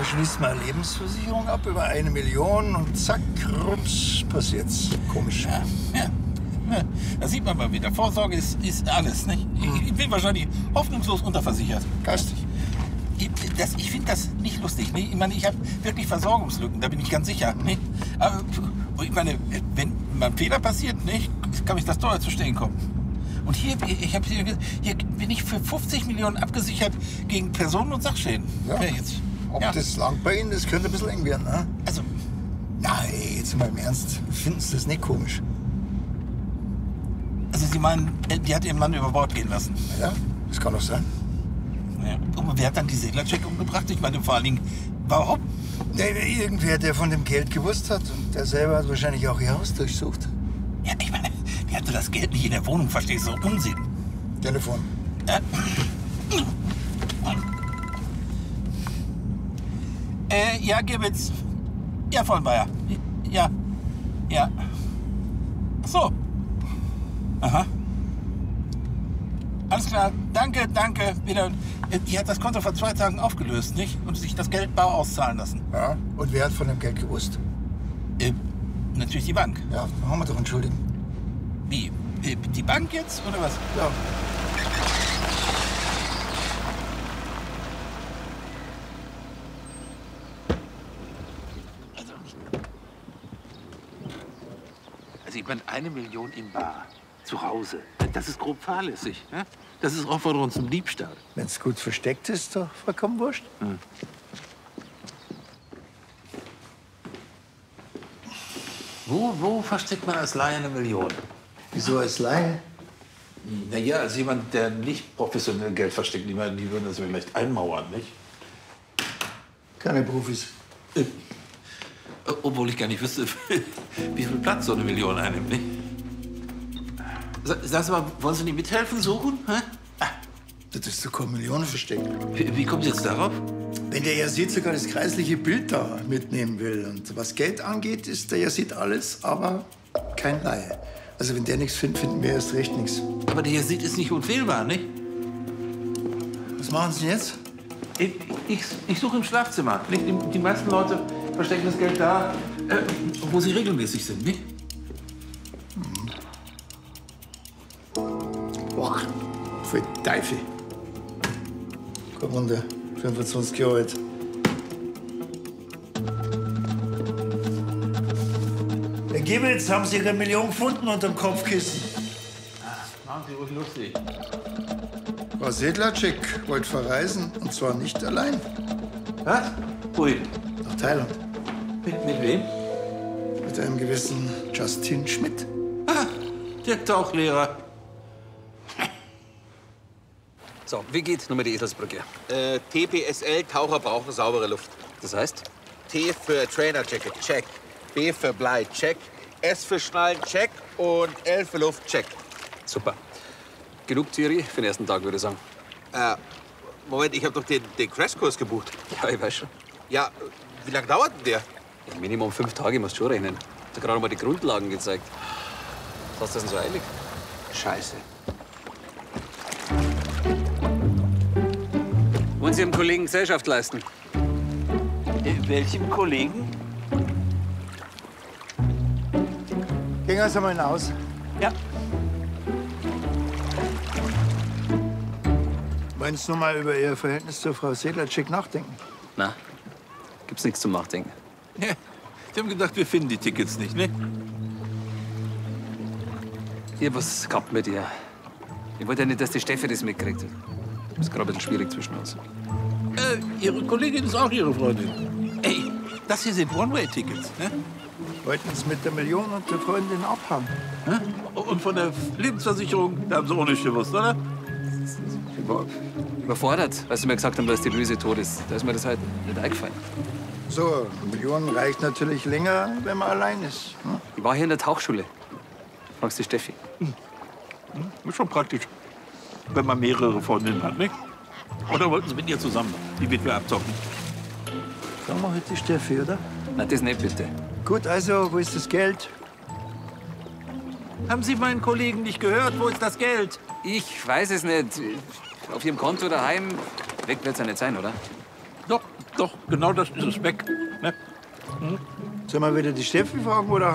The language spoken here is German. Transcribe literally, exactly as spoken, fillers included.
schließt man eine Lebensversicherung ab über eine Million und zack, rups, passiert's. Komisch. Ja, ja. Ja, da sieht man mal wieder. Vorsorge ist, ist alles, nicht? Ich, ich bin wahrscheinlich hoffnungslos unterversichert. Geistig. Ich, das, ich finde das nicht lustig. Nicht? Ich meine, ich habe wirklich Versorgungslücken, da bin ich ganz sicher. Nicht? Aber ich meine, wenn mal ein Fehler passiert, nicht, kann mich das teuer zu stehen kommen. Und hier, ich hab, hier, hier bin ich für fünfzig Millionen abgesichert gegen Personen- und Sachschäden. Ja. Ja, jetzt. Ob Ja. das langt bei Ihnen, das könnte ein bisschen eng werden, ne? Also, Nein, jetzt mal im Ernst. Finden Sie das nicht komisch? also Sie meinen, die hat ihren Mann über Bord gehen lassen? Ja, das kann doch sein. Ja. Und wer hat dann die Seglercheck umgebracht? Ich meine, vor allen Dingen, warum? Nee, irgendwer, der von dem Geld gewusst hat. Und der selber hat wahrscheinlich auch Ihr Haus durchsucht. Ja, ich meine, die hatte das Geld nicht in der Wohnung, verstehst du? Unsinn. Telefon. Äh, äh ja, Gibbets. Ja, von Bayer. Ja, ja. Ach so. Aha. Alles klar, danke, danke. Wieder. Die hat das Konto vor zwei Tagen aufgelöst, nicht? Und sich das Geld bar auszahlen lassen. Ja, und wer hat von dem Geld gewusst? Äh, natürlich die Bank. Ja, haben wir doch entschuldigen. Wie? Äh, die Bank jetzt, oder was? Ja. Also ich meine, eine Million in Bar. Zu Hause. Das ist grob fahrlässig. Ja? Das ist Aufforderung zum Diebstahl. Wenn es gut versteckt ist, doch vollkommen wurscht. Hm. Wo, wo versteckt man als Laie eine Million? Wieso als Laie? Naja, als jemand, der nicht professionell Geld versteckt, die, meinen, die würden das vielleicht einmauern, nicht? Keine Profis. Äh, obwohl ich gar nicht wüsste, wie viel Platz so eine Million einnimmt, nicht? Sag mal, wollen Sie nicht mithelfen, suchen? Hä? Ah, das ist doch keine Million versteckt. Wie, wie kommen Sie jetzt darauf? Wenn der Yazid sogar das kreisliche Bild da mitnehmen will. Und was Geld angeht, ist der Yazid alles, aber kein Laie. Also wenn der nichts findet, finden wir erst recht nichts. Aber der Yazid ist nicht unfehlbar, nicht? Was machen Sie denn jetzt? Ich, ich, ich suche im Schlafzimmer. Nicht? Die, die meisten Leute verstecken das Geld da, äh, wo sie regelmäßig sind, nicht? Boah, voll Teufel. Kein Wunder, fünfundzwanzig Jahre alt. Herr Gibbels, haben Sie Ihre Million gefunden unterm Kopfkissen? Machen Sie ruhig lustig. Frau Sedlacek wollte verreisen, und zwar nicht allein. Was? Wohin? Nach Thailand. Mit, mit wem? Mit einem gewissen Justin Schmidt. Ah, der Tauchlehrer. So, wie geht Nummer die Eselsbrücke? Äh, T P S L, Taucher brauchen saubere Luft. Das heißt? T für Trainer Jacket, check. B für Blei, check. S für Schnallen, check. Und L für Luft, check. Super. Genug Theorie für den ersten Tag, würde ich sagen. Äh, Moment, ich habe doch den, den Crashkurs gebucht. Ja, ich weiß schon. Ja, wie lange dauert denn der? Ja, Minimum fünf Tage musst du schon rechnen. Da gerade mal die Grundlagen gezeigt. Was hast du denn so eilig? Scheiße. Wollen Sie Ihrem Kollegen Gesellschaft leisten? Äh, welchem Kollegen? Gehen wir mal hinaus. Ja. Wollen Sie noch mal über Ihr Verhältnis zur Frau Sedlacek nachdenken? Na, gibt's nichts zum Nachdenken. Ja. Die haben gedacht, wir finden die Tickets nicht, ne? Ich hab was gehabt mit ihr. Ich wollte ja nicht, dass die Steffi das mitkriegt. Das ist gerade ein bisschen schwierig zwischen uns. Äh, Ihre Kollegin ist auch Ihre Freundin. Ey, das hier sind One-Way-Tickets, ne? Wollten Sie mit der Million und der Freundin abhaben? Hä? Und von der Lebensversicherung, da haben Sie auch nicht gewusst, oder? Ich war überfordert, als sie mir gesagt haben, dass die Luise tot ist. Da ist mir das halt nicht eingefallen. So, eine Million reicht natürlich länger, wenn man allein ist. Hm? Ich war hier in der Tauchschule. Fragst die Steffi. Ist schon praktisch, wenn man mehrere Freundinnen hat, nicht? Oder wollten Sie mit ihr zusammen die Witwe abzocken? Sagen wir heute die Steffi, oder? Na, das nicht bitte. Gut, also, wo ist das Geld? Haben Sie meinen Kollegen nicht gehört? Wo ist das Geld? Ich weiß es nicht. Auf ihrem Konto daheim. Weg wird's ja nicht sein, oder? Doch, doch, genau das ist es weg. Ne? Sollen wir wieder die Steffi fragen oder